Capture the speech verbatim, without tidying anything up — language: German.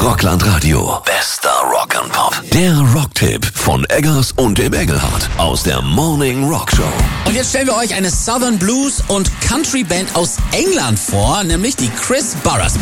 Rockland Radio. Bester Rock and Pop. Der Rocktipp von Eggers und dem Engelhardt aus der Morning Rock Show. Und jetzt stellen wir euch eine Southern Blues und Country Band aus England vor, nämlich die Chris Burrers